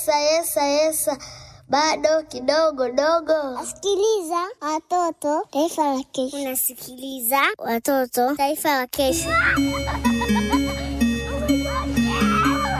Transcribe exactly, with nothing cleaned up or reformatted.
yesa yesa yesa, bado kidogo dogo. Sikiliza watoto, taifa la kesho. Unasikiliza watoto, taifa la kesho.